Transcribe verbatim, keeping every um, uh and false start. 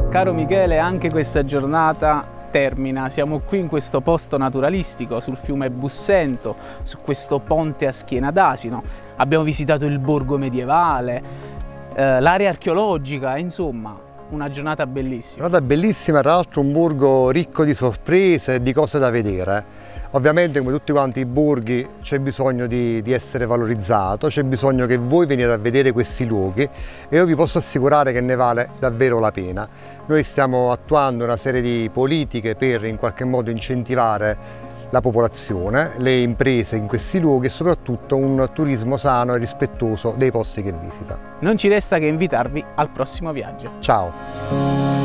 Caro Michele, anche questa giornata termina. Siamo qui in questo posto naturalistico sul fiume Bussento, su questo ponte a schiena d'asino. Abbiamo visitato il borgo medievale, eh, l'area archeologica, insomma, una giornata bellissima. Una giornata bellissima, tra l'altro un borgo ricco di sorprese e di cose da vedere. Ovviamente, come tutti quanti i borghi, c'è bisogno di, di essere valorizzato, c'è bisogno che voi veniate a vedere questi luoghi e io vi posso assicurare che ne vale davvero la pena. Noi stiamo attuando una serie di politiche per in qualche modo incentivare la popolazione, le imprese in questi luoghi e soprattutto un turismo sano e rispettoso dei posti che visita. Non ci resta che invitarvi al prossimo viaggio. Ciao!